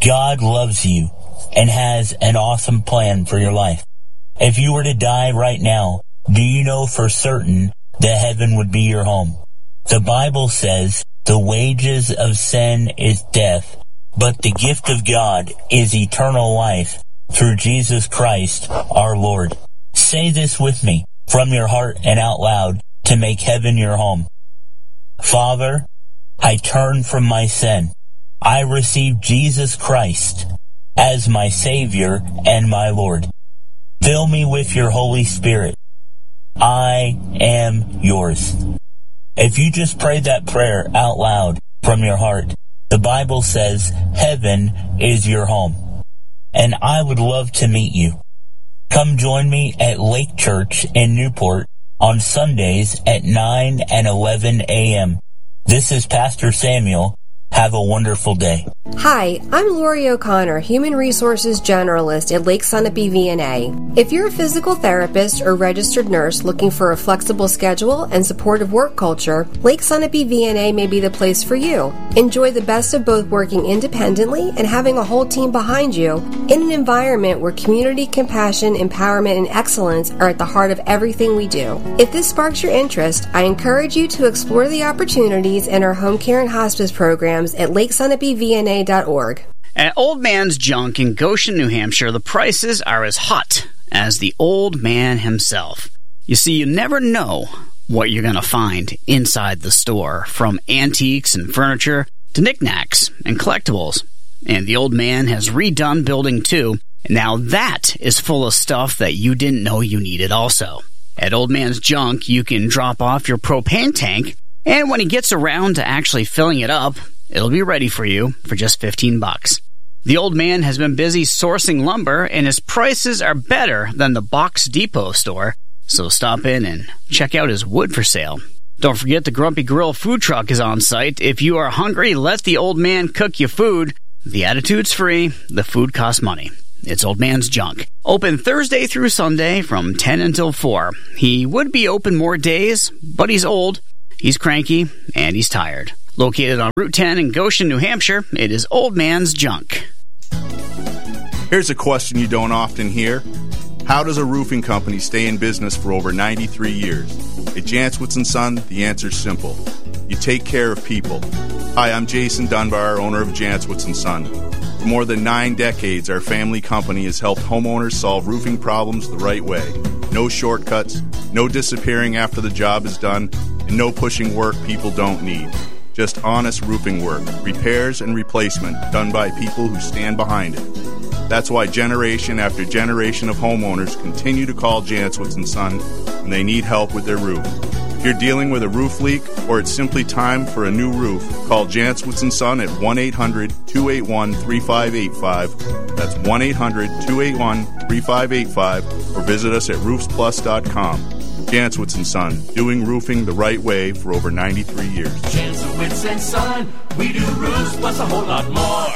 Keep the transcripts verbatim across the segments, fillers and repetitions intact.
God loves you and has an awesome plan for your life. If you were to die right now, do you know for certain that heaven would be your home? The Bible says the wages of sin is death, but the gift of God is eternal life through Jesus Christ our Lord. Say this with me from your heart and out loud to make heaven your home. Father, I turn from my sin. I receive Jesus Christ as my Savior and my Lord. Fill me with your Holy Spirit. I am yours. If you just prayed that prayer out loud from your heart, the Bible says heaven is your home. And I would love to meet you. Come join me at Lake Church in Newport on Sundays at nine and eleven a.m. This is Pastor Samuel. Have a wonderful day. Hi, I'm Lori O'Connor, Human Resources Generalist at Lake Sunapee V N A. If you're a physical therapist or registered nurse looking for a flexible schedule and supportive work culture, Lake Sunapee V N A may be the place for you. Enjoy the best of both working independently and having a whole team behind you in an environment where community, compassion, empowerment, and excellence are at the heart of everything we do. If this sparks your interest, I encourage you to explore the opportunities in our home care and hospice programs at lake sunapee v n a dot org. At Old Man's Junk in Goshen, New Hampshire, the prices are as hot as the old man himself. You see, you never know what you're going to find inside the store, from antiques and furniture to knickknacks and collectibles. And the old man has redone Building two, and now that is full of stuff that you didn't know you needed also. At Old Man's Junk, you can drop off your propane tank, and when he gets around to actually filling it up, it'll be ready for you for just fifteen bucks. The old man has been busy sourcing lumber, and his prices are better than the Box Depot store, so stop in and check out his wood for sale. Don't forget the Grumpy Grill food truck is on site. If you are hungry, let the old man cook you food. The attitude's free, the food costs money. It's Old Man's Junk. Open Thursday through Sunday from ten until four. He would be open more days, but he's old, he's cranky, and he's tired. Located on Route ten in Goshen, New Hampshire, it is Old Man's Junk. Here's a question you don't often hear. How does a roofing company stay in business for over ninety-three years? At Jantzwitz and Son, the answer's simple. You take care of people. Hi, I'm Jason Dunbar, owner of Jantzwitz and Son. For more than nine decades, our family company has helped homeowners solve roofing problems the right way. No shortcuts, no disappearing after the job is done, and no pushing work people don't need. Just honest roofing work, repairs and replacement done by people who stand behind it. That's why generation after generation of homeowners continue to call Jantzwitz and Son when they need help with their roof. If you're dealing with a roof leak or it's simply time for a new roof, call Jantzwitz and Son at one eight hundred two eight one three five eight five. That's one eight hundred two eight one three five eight five, or visit us at roofs plus dot com. Jantzwitz and Son, doing roofing the right way for over ninety-three years. Jantzwitz and Son, we do roofs plus a whole lot more.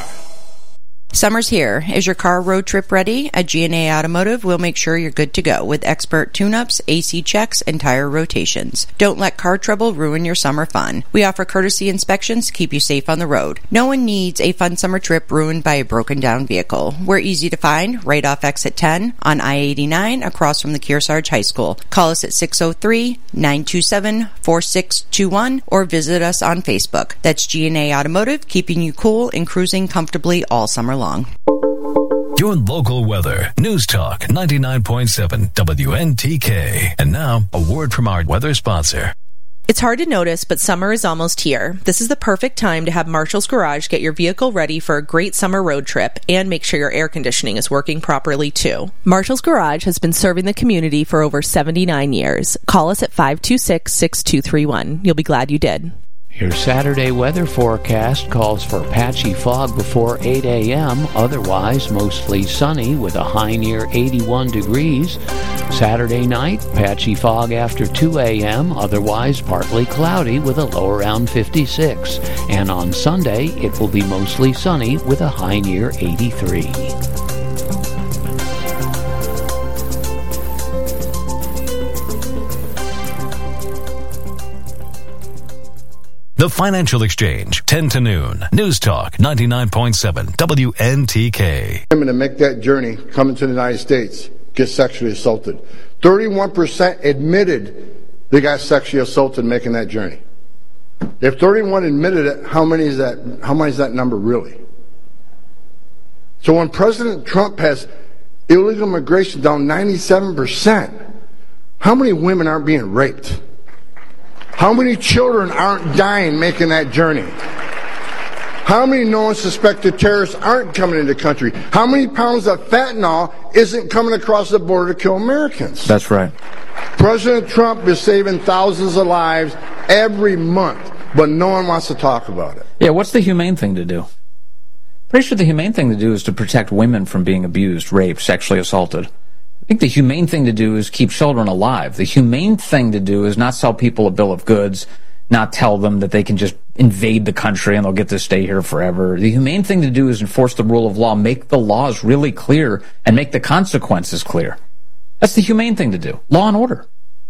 Summer's here. Is your car road trip ready? At G and A Automotive, we'll make sure you're good to go with expert tune-ups, A C checks, and tire rotations. Don't let car trouble ruin your summer fun. We offer courtesy inspections to keep you safe on the road. No one needs a fun summer trip ruined by a broken-down vehicle. We're easy to find right off exit ten on I eighty-nine across from the Kearsarge High School. Call us at six oh three, nine two seven, four six two one or visit us on Facebook. That's G and A Automotive, keeping you cool and cruising comfortably all summer long. Long. Your local weather. News Talk ninety-nine point seven W N T K. And now, a word from our weather sponsor. It's hard to notice, but summer is almost here. This is the perfect time to have Marshall's Garage get your vehicle ready for a great summer road trip and make sure your air conditioning is working properly, too. Marshall's Garage has been serving the community for over seventy-nine years. Call us at five two six, six two three one. You'll be glad you did. Your Saturday weather forecast calls for patchy fog before eight a.m., otherwise mostly sunny with a high near eighty-one degrees. Saturday night, patchy fog after two a.m., otherwise partly cloudy with a low around fifty-six. And on Sunday, it will be mostly sunny with a high near eighty-three. The Financial Exchange, ten to noon. News Talk ninety-nine point seven W N T K. Women to make that journey, coming to the United States, get sexually assaulted. thirty-one percent admitted they got sexually assaulted making that journey. If thirty-one admitted it, how many is that? How many is that number really? So when President Trump has illegal immigration down ninety-seven percent, how many women aren't being raped? How many children aren't dying making that journey? How many known suspected terrorists aren't coming into the country? How many pounds of fentanyl isn't coming across the border to kill Americans? That's right. President Trump is saving thousands of lives every month, but no one wants to talk about it. Yeah, what's the humane thing to do? Pretty sure the humane thing to do is to protect women from being abused, raped, sexually assaulted. I think the humane thing to do is keep children alive. The humane thing to do is not sell people a bill of goods, not tell them that they can just invade the country and they'll get to stay here forever. The humane thing to do is enforce the rule of law, make the laws really clear, and make the consequences clear. That's the humane thing to do. Law and order.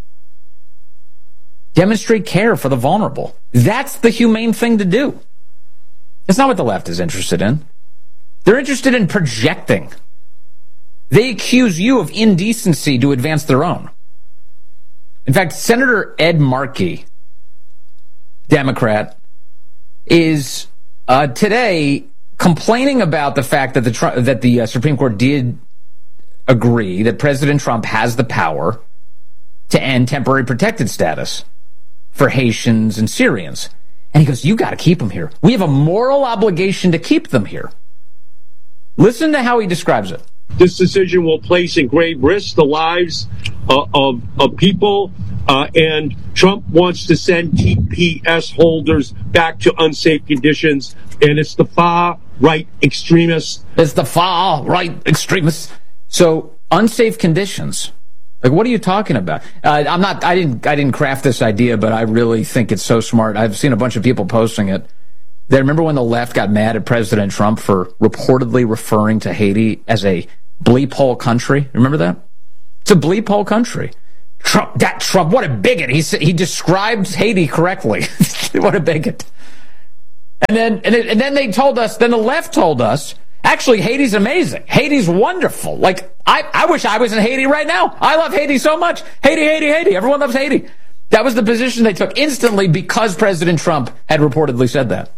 Demonstrate care for the vulnerable. That's the humane thing to do. It's not what the left is interested in. They're interested in projecting. They accuse you of indecency to advance their own. In fact, Senator Ed Markey, Democrat, is uh, today complaining about the fact that the that the uh, Supreme Court did agree that President Trump has the power to end temporary protected status for Haitians and Syrians. And he goes, you got to keep them here. We have a moral obligation to keep them here. Listen to how he describes it. This decision will place in grave risk the lives uh, of, of people, uh, and Trump wants to send T P S holders back to unsafe conditions, and it's the far-right extremists. It's the far-right extremists. So, unsafe conditions. Like, what are you talking about? Uh, I'm not, I didn't, I didn't craft this idea, but I really think it's so smart. I've seen a bunch of people posting it. They remember when the left got mad at President Trump for reportedly referring to Haiti as a bleep hole country? Remember that? It's a bleep hole country. Trump, that Trump, what a bigot. He he described Haiti correctly. What a bigot. And then, and then, and then they told us, then the left told us, actually, Haiti's amazing. Haiti's wonderful. Like, I, I wish I was in Haiti right now. I love Haiti so much. Haiti, Haiti, Haiti. Everyone loves Haiti. That was the position they took instantly because President Trump had reportedly said that.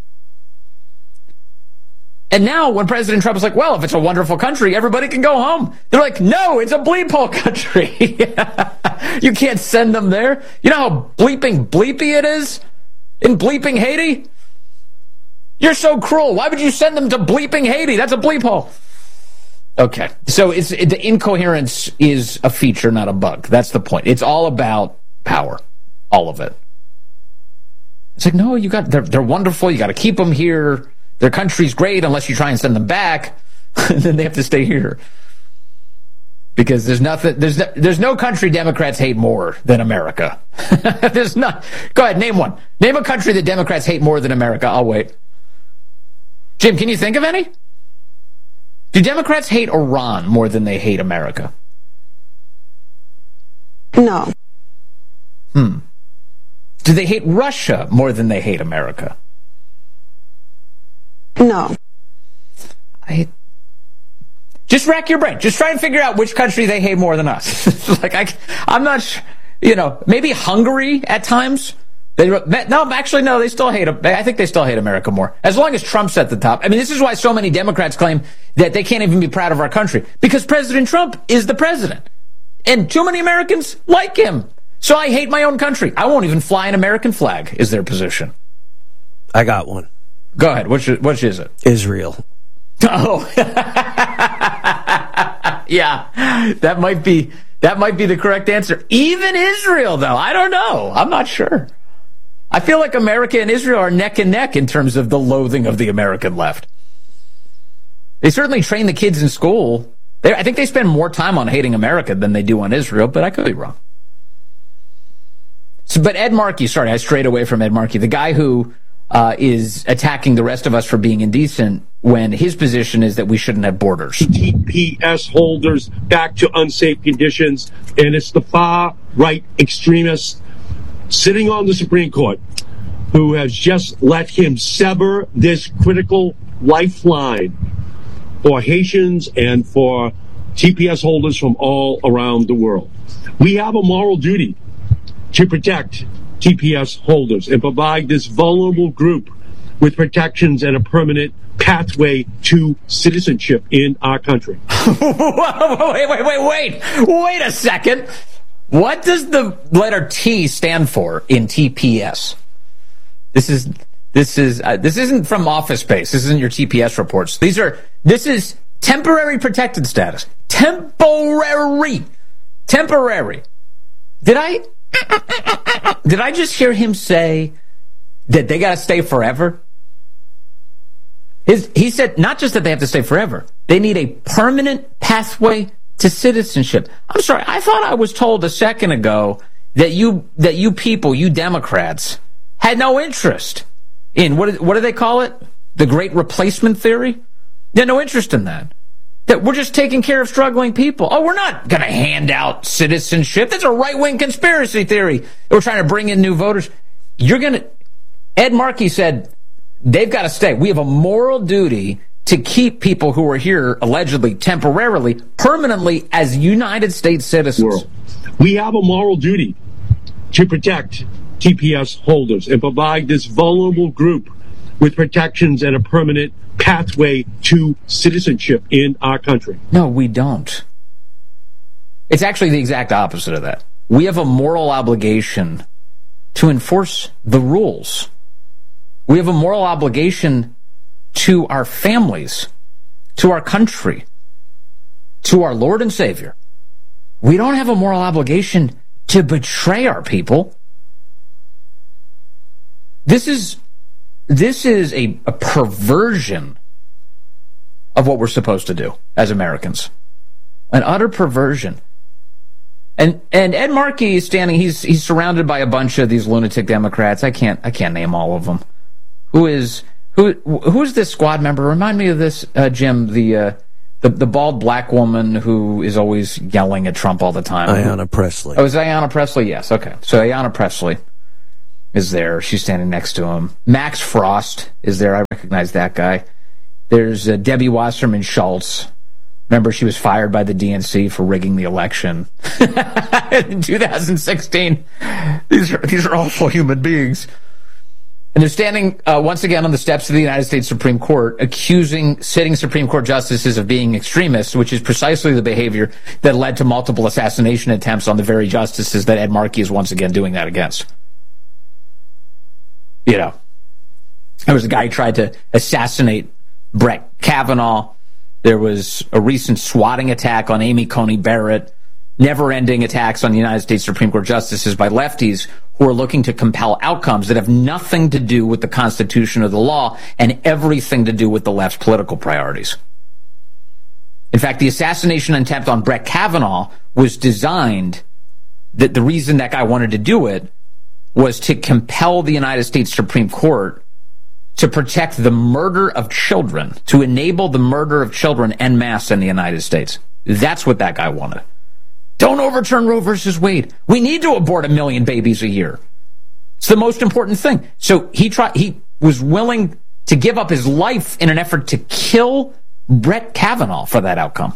And now when President Trump is like, well, if it's a wonderful country, everybody can go home. They're like, no, it's a bleep hole country. You can't send them there. You know how bleeping bleepy it is in bleeping Haiti? You're so cruel. Why would you send them to bleeping Haiti? That's a bleep hole. Okay. So it's it, the incoherence is a feature, not a bug. That's the point. It's all about power. All of it. It's like, no, you got they're, they're wonderful. You got to keep them here. Their country's great unless you try and send them back. And then they have to stay here. Because there's nothing there's no, there's no country Democrats hate more than America. There's not. Go ahead, name one. Name a country that Democrats hate more than America. I'll wait. Jim, can you think of any? Do Democrats hate Iran more than they hate America? No. Hmm. Do they hate Russia more than they hate America? No. I just rack your brain. Just try and figure out which country they hate more than us. Like I, I'm not sure. You know, maybe Hungary at times. They, no, actually, no. They still hate. I think they still hate America more. As long as Trump's at the top. I mean, this is why so many Democrats claim that they can't even be proud of our country because President Trump is the president, and too many Americans like him. So I hate my own country. I won't even fly an American flag. Is their position? I got one. Go ahead. Which which is it? Israel. Oh, yeah. That might be that might be the correct answer. Even Israel, though, I don't know. I'm not sure. I feel like America and Israel are neck and neck in terms of the loathing of the American left. They certainly train the kids in school. They, I think they spend more time on hating America than they do on Israel, but I could be wrong. So, but Ed Markey, sorry, I strayed away from Ed Markey, the guy who uh, is attacking the rest of us for being indecent when his position is that we shouldn't have borders. T P S holders back to unsafe conditions, and it's the far-right extremists sitting on the Supreme Court who has just let him sever this critical lifeline for Haitians and for T P S holders from all around the world. We have a moral duty to protect T P S holders and provide this vulnerable group with protections and a permanent pathway to citizenship in our country. wait, wait, wait, wait. Wait a second. What does the letter T stand for in T P S? This is this is uh, this isn't from Office Space. This isn't your T P S reports. These are this is temporary protected status. Temporary. Temporary. Did I Did I just hear him say that they got to stay forever? His, he said not just that they have to stay forever. They need a permanent pathway to citizenship. I'm sorry. I thought I was told a second ago that you that you people, you Democrats, had no interest in, what, what do they call it? The Great Replacement Theory? They had no interest in that. That we're just taking care of struggling people. Oh, we're not going to hand out citizenship. That's a right-wing conspiracy theory. We're trying to bring in new voters. You're going to... Ed Markey said they've got to stay. We have a moral duty to keep people who are here allegedly, temporarily, permanently as United States citizens. World. We have a moral duty to protect T P S holders and provide this vulnerable group with protections and a permanent pathway to citizenship in our country. No, we don't. It's actually the exact opposite of that. We have a moral obligation to enforce the rules. We have a moral obligation to our families, to our country, to our Lord and Savior. We don't have a moral obligation to betray our people. This is This is a, a perversion of what we're supposed to do as Americans. An utter perversion. And and Ed Markey is standing, he's he's surrounded by a bunch of these lunatic Democrats. I can't I can't name all of them. Who is who who's this squad member? Remind me of this, uh, Jim, the uh, the the bald black woman who is always yelling at Trump all the time. Ayanna Pressley. Oh, is Ayanna Pressley? Yes, okay. So Ayanna Pressley is there. She's standing next to him. Max Frost is there. I recognize that guy. There's uh, Debbie Wasserman Schultz. Remember, she was fired by the D N C for rigging the election in two thousand sixteen. These are these are awful human beings. And they're standing uh, once again on the steps of the United States Supreme Court, accusing sitting Supreme Court justices of being extremists, which is precisely the behavior that led to multiple assassination attempts on the very justices that Ed Markey is once again doing that against. You know, there was a guy who tried to assassinate Brett Kavanaugh. There was a recent swatting attack on Amy Coney Barrett, never-ending attacks on the United States Supreme Court justices by lefties who are looking to compel outcomes that have nothing to do with the Constitution or the law and everything to do with the left's political priorities. In fact, the assassination attempt on Brett Kavanaugh was designed, that the reason that guy wanted to do it was to compel the United States Supreme Court to protect the murder of children, to enable the murder of children en masse in the United States. That's what that guy wanted. Don't overturn Roe versus Wade. We need to abort a million babies a year. It's the most important thing. So he tried. He was willing to give up his life in an effort to kill Brett Kavanaugh for that outcome.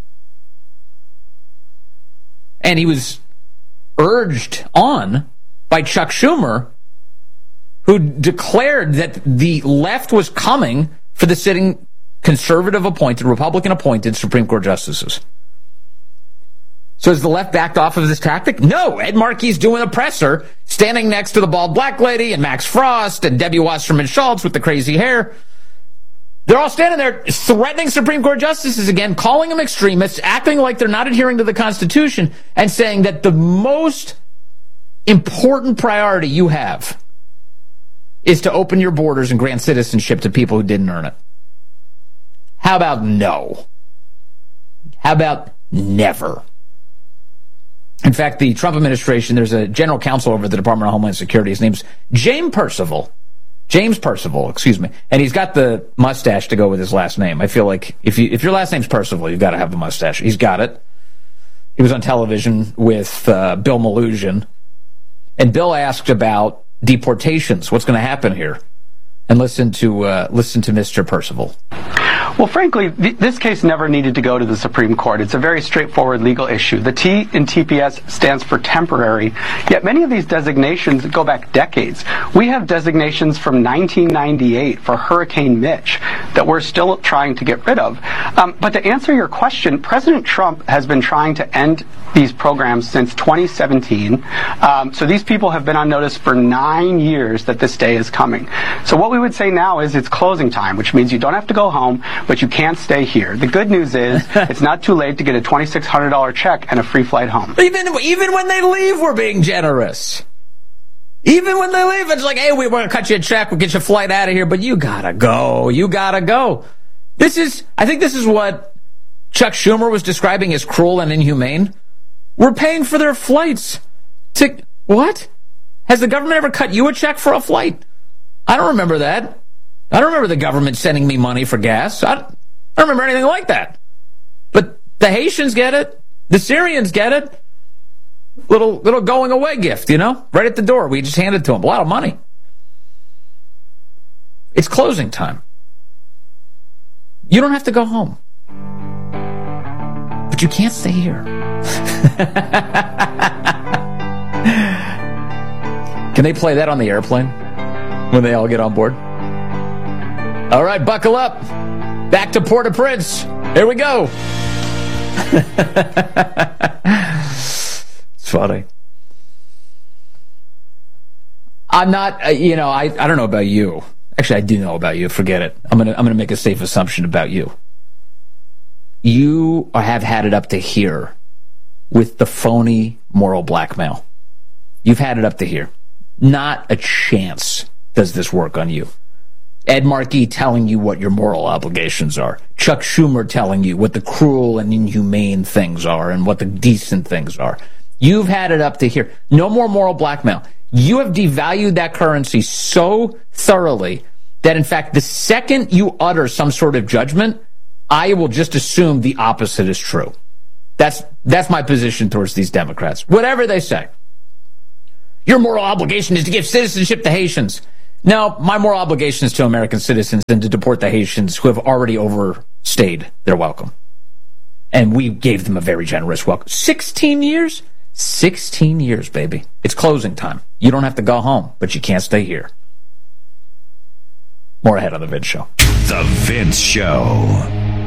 And he was urged on by Chuck Schumer, who declared that the left was coming for the sitting conservative-appointed, Republican-appointed Supreme Court justices. So has the left backed off of this tactic? No. Ed Markey's doing a presser, standing next to the bald black lady and Max Frost and Debbie Wasserman Schultz with the crazy hair. They're all standing there threatening Supreme Court justices again, calling them extremists, acting like they're not adhering to the Constitution, and saying that the most important priority you have is to open your borders and grant citizenship to people who didn't earn it. How about no? How about never? In fact, the Trump administration, there's a general counsel over the Department of Homeland Security. His name's James Percival. James Percival, excuse me. And he's got the mustache to go with his last name. I feel like if you if your last name's Percival, you've got to have the mustache. He's got it. He was on television with uh, Bill Malugin. And Bill asked about deportations. What's going to happen here? And listen to uh, listen to Mister Percival. Well, frankly, th- this case never needed to go to the Supreme Court. It's a very straightforward legal issue. The T in T P S stands for temporary, yet many of these designations go back decades. We have designations from nineteen ninety-eight for Hurricane Mitch that we're still trying to get rid of. Um, but to answer your question, President Trump has been trying to end these programs since twenty seventeen. Um, so these people have been on notice for nine years that this day is coming. So what we would say now is it's closing time, which means you don't have to go home, but you can't stay here. The good news is it's not too late to get a twenty-six hundred dollars check and a free flight home. Even even when they leave, we're being generous. Even when they leave, it's like, hey, we want to cut you a check, we'll get your flight out of here, but you gotta go. You gotta go. This is, I think this is what Chuck Schumer was describing as cruel and inhumane. We're paying for their flights. To what? Has the government ever cut you a check for a flight? I don't remember that. I don't remember the government sending me money for gas. I don't, I don't remember anything like that. But the Haitians get it. The Syrians get it. Little little going away gift, you know? Right at the door. We just handed it to them. A lot of money. It's closing time. You don't have to go home. But you can't stay here. Can they play that on the airplane when they all get on board? All right, buckle up. Back to Port-au-Prince. Here we go. It's funny. I'm not, uh, you know, I, I don't know about you. Actually, I do know about you. Forget it. I'm gonna I'm gonna make a safe assumption about you. You have had it up to here with the phony moral blackmail. You've had it up to here. Not a chance does this work on you. Ed Markey telling you what your moral obligations are. Chuck Schumer telling you what the cruel and inhumane things are and what the decent things are. You've had it up to here. No more moral blackmail. You have devalued that currency so thoroughly that, in fact, the second you utter some sort of judgment, I will just assume the opposite is true. That's that's my position towards these Democrats. Whatever they say. Your moral obligation is to give citizenship to Haitians. No, my moral obligation is to American citizens and to deport the Haitians who have already overstayed their welcome. And we gave them a very generous welcome. sixteen years? sixteen years, baby. It's closing time. You don't have to go home, but you can't stay here. More ahead on The Vince Show. The Vince Show.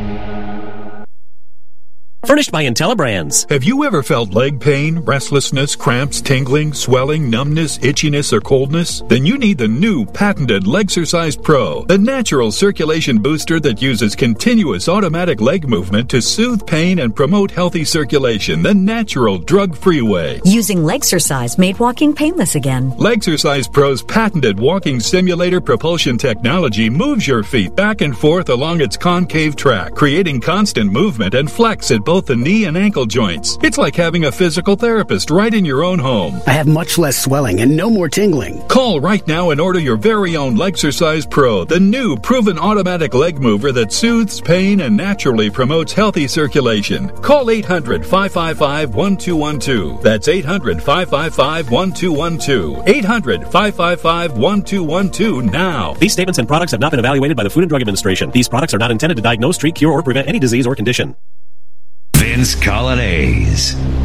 Furnished by IntelliBrands. Have you ever felt leg pain, restlessness, cramps, tingling, swelling, numbness, itchiness, or coldness? Then you need the new patented Legsercise Pro, the natural circulation booster that uses continuous automatic leg movement to soothe pain and promote healthy circulation the natural, drug-free way. Using Legsercise made walking painless again. Legsercise Pro's patented walking simulator propulsion technology moves your feet back and forth along its concave track, creating constant movement and flex at both both the knee and ankle joints. It's like having a physical therapist right in your own home. I have much less swelling and no more tingling. Call right now and order your very own Legsercise Pro, the new proven automatic leg mover that soothes pain and naturally promotes healthy circulation. Call eight hundred, five five five, one two one two. That's eight hundred, five five five, one two one two. eight hundred, five five five, one two one two now. These statements and products have not been evaluated by the Food and Drug Administration. These products are not intended to diagnose, treat, cure, or prevent any disease or condition. Vince Colonnese.